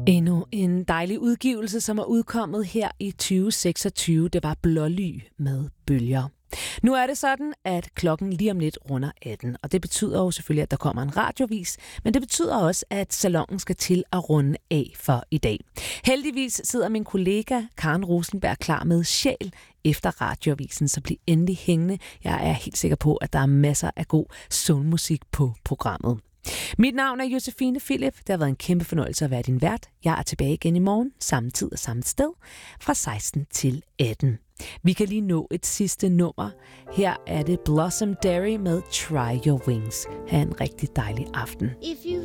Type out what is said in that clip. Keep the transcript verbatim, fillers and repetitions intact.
Endnu en dejlig udgivelse, som er udkommet her i tyve seksogtyve. Det var Blåly med Bølger. Nu er det sådan, at klokken lige om lidt runder atten, og det betyder jo selvfølgelig, at der kommer en radiovis, men det betyder også, at salongen skal til at runde af for i dag. Heldigvis sidder min kollega Karen Rosenberg klar med Sjæl efter radiovisen, så bliv endelig hængende. Jeg er helt sikker på, at der er masser af god soulmusik på programmet. Mit navn er Josefine Philip. Det har været en kæmpe fornøjelse at være din vært. Jeg er tilbage igen i morgen, samme tid og samme sted, fra seksten til atten. Vi kan lige nå et sidste nummer. Her er det Blossom Derry med Try Your Wings. Ha' en rigtig dejlig aften.